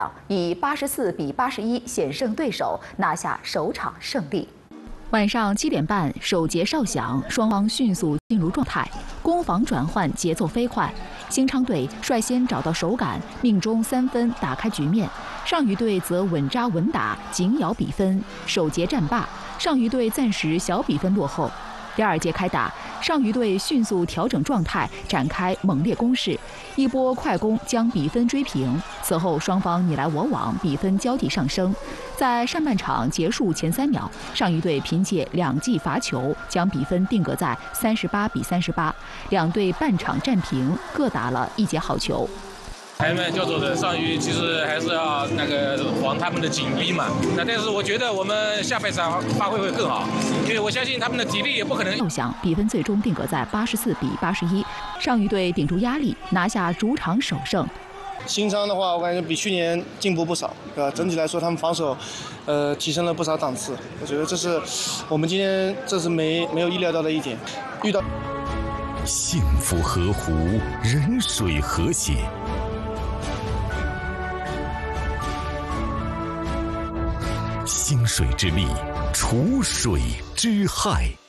以84比81险胜对手，拿下首场胜利。晚上7点半，首节哨响，双方迅速进入状态，攻防转换节奏飞快。兴昌队率先找到手感，命中3分打开局面，上虞队则稳扎稳打，紧咬比分。首节战罢，上虞队暂时小比分落后。第2节开打，上虞队迅速调整状态，展开猛烈攻势，一波快攻将比分追平。此后双方你来我往，比分交替上升。在上半场结束前3秒，上虞队凭借2记罚球将比分定格在38比38，两队半场战平，各打了1节好球。 他们叫做的上虞，其实还是要还他们的警惕嘛。但是我觉得我们下半场发挥会更好，因为我相信他们的体力也不可能。 哨响，比分最终定格在84比81，上虞队顶住压力，拿下主场首胜。 兴昌的话，我感觉比去年进步不少，对吧？整体来说，他们防守，提升了不少档次。我觉得这是我们今天没有意料到的一点。遇到幸福河湖，人水和谐。兴水之利，除水之害。